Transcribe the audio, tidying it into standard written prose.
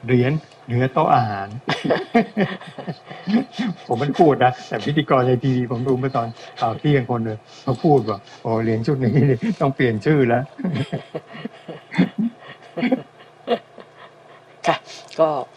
เหรียญเหนือโต๊ะอาหาร ผมไม่พูดนะแต่พิธีกรในทีวีผมดูเมื่อตอนข่าวเที่ยงคนเลยเขาพูดว่าโอ้เหรียญชุดนี้นี่ต้องเปลี่ยนชื่อแล้วค่ะก็